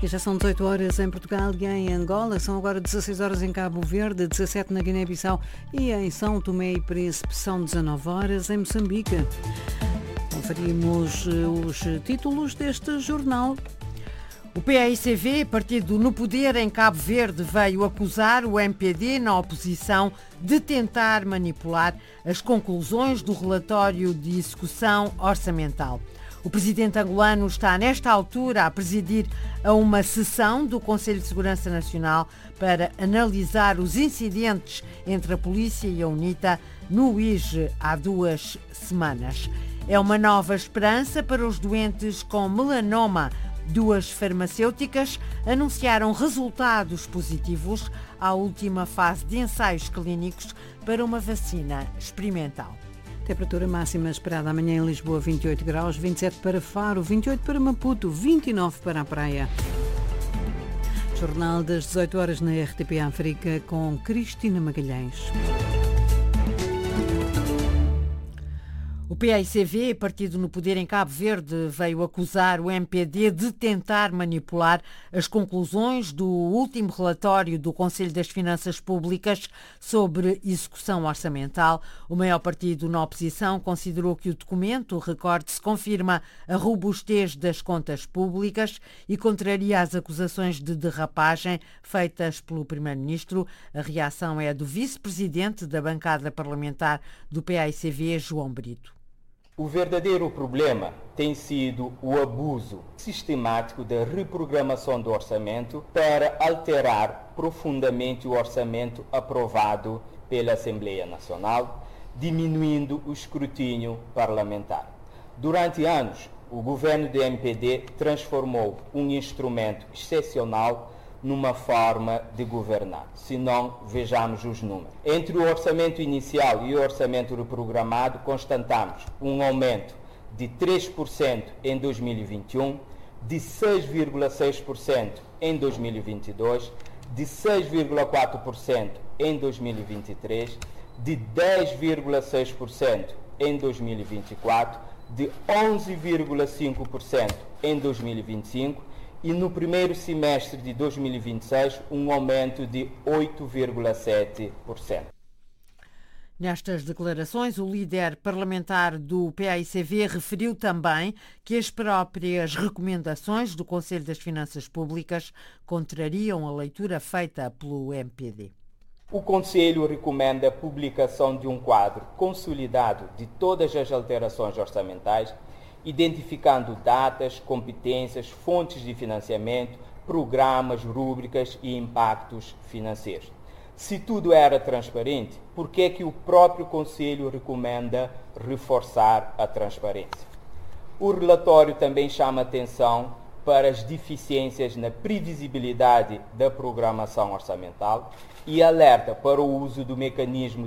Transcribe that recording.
E já são 18 horas em Portugal e em Angola, são agora 16 horas em Cabo Verde, 17 na Guiné-Bissau e em São Tomé e Príncipe são 19 horas em Moçambique. Conferimos os títulos deste jornal. O PAICV, partido no poder em Cabo Verde, veio acusar o MPD na oposição de tentar manipular as conclusões do relatório de execução orçamental. O presidente angolano está, nesta altura, a presidir a uma sessão do Conselho de Segurança Nacional para analisar os incidentes entre a polícia e a UNITA no IJE há 2 semanas. É uma nova esperança para os doentes com melanoma. 2 farmacêuticas anunciaram resultados positivos à última fase de ensaios clínicos para uma vacina experimental. Temperatura máxima esperada amanhã em Lisboa, 28 graus, 27 para Faro, 28 para Maputo, 29 para a Praia. Jornal das 18 horas na RTP África com Cristina Magalhães. O PAICV, partido no poder em Cabo Verde, veio acusar o MPD de tentar manipular as conclusões do último relatório do Conselho das Finanças Públicas sobre execução orçamental. O maior partido na oposição considerou que o documento, recorde-se, confirma a robustez das contas públicas e contraria as acusações de derrapagem feitas pelo Primeiro-Ministro. A reação é do vice-presidente da bancada parlamentar do PAICV, João Brito. O verdadeiro problema tem sido o abuso sistemático da reprogramação do orçamento para alterar profundamente o orçamento aprovado pela Assembleia Nacional, diminuindo o escrutínio parlamentar. Durante anos, o governo do MPD transformou um instrumento excepcional numa forma de governar. Se não, vejamos os números. Entre o orçamento inicial e o orçamento reprogramado, constatamos um aumento de 3% em 2021, de 6,6% em 2022, de 6,4% em 2023, de 10,6% em 2024, de 11,5% em 2025, e no primeiro semestre de 2026, um aumento de 8,7%. Nestas declarações, o líder parlamentar do PAICV referiu também que as próprias recomendações do Conselho das Finanças Públicas contrariam a leitura feita pelo MPD. O Conselho recomenda a publicação de um quadro consolidado de todas as alterações orçamentais, identificando datas, competências, fontes de financiamento, programas, rúbricas e impactos financeiros. Se tudo era transparente, por que é que o próprio Conselho recomenda reforçar a transparência? O relatório também chama atenção para as deficiências na previsibilidade da programação orçamental e alerta para o uso do mecanismo